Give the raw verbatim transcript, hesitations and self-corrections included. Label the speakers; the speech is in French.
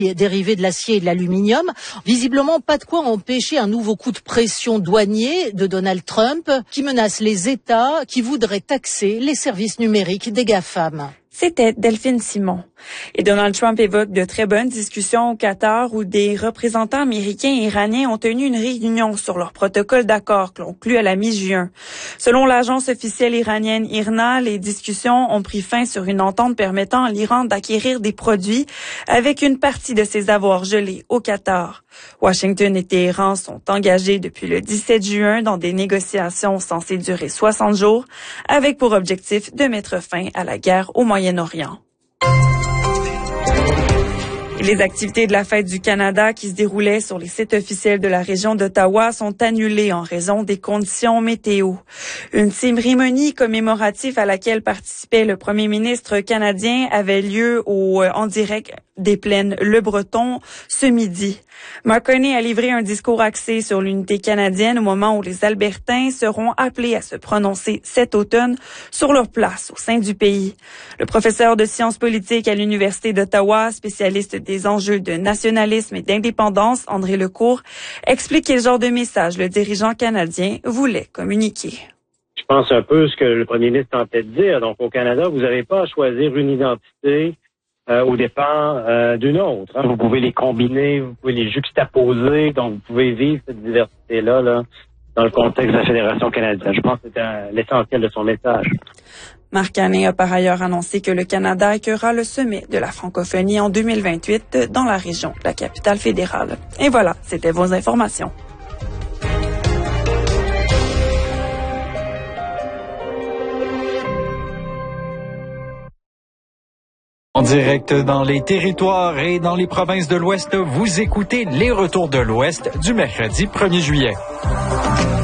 Speaker 1: dérivés de l'acier et de l'aluminium. Visiblement, pas de quoi empêcher un nouveau coup de pression douanier de Donald Trump qui menace les États qui voudraient taxer les services numériques des GAFAM.
Speaker 2: C'était Delphine Simon. Et Donald Trump évoque de très bonnes discussions au Qatar où des représentants américains et iraniens ont tenu une réunion sur leur protocole d'accord conclu à la mi-juin. Selon l'agence officielle iranienne I R N A, les discussions ont pris fin sur une entente permettant à l'Iran d'acquérir des produits avec une partie de ses avoirs gelés au Qatar. Washington et Téhéran sont engagés depuis le dix-sept juin dans des négociations censées durer soixante jours avec pour objectif de mettre fin à la guerre au Moyen-Orient. Les activités de la Fête du Canada qui se déroulaient sur les sites officiels de la région d'Ottawa sont annulées en raison des conditions météo. Une cérémonie commémorative à laquelle participait le premier ministre canadien avait lieu au, en direct des plaines Le Breton ce midi. Mark Carney a livré un discours axé sur l'unité canadienne au moment où les Albertains seront appelés à se prononcer cet automne sur leur place au sein du pays. Le professeur de sciences politiques à l'Université d'Ottawa, spécialiste des enjeux de nationalisme et d'indépendance, André Lecourt, explique quel genre de message le dirigeant canadien voulait communiquer.
Speaker 3: Je pense un peu ce que le premier ministre tentait de dire. Donc, au Canada, vous n'avez pas à choisir une identité Euh, au dépend euh, d'une autre. Hein. Vous pouvez les combiner, vous pouvez les juxtaposer, donc vous pouvez vivre cette diversité-là là, dans le contexte de la Fédération canadienne. Je pense que c'était l'essentiel de son message.
Speaker 2: Mark Carney a par ailleurs annoncé que le Canada accueillera le sommet de la francophonie en deux mille vingt-huit dans la région de la capitale fédérale. Et voilà, c'était vos informations.
Speaker 4: En direct dans les territoires et dans les provinces de l'Ouest, vous écoutez les Retours de l'Ouest du mercredi premier juillet.